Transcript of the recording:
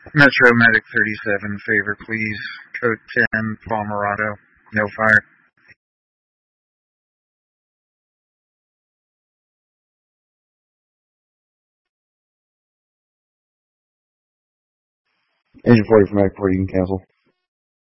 Metro Medic 37, favor please. Code 10, Palmerado, no fire. Engine 40 for Medic 40, you can cancel.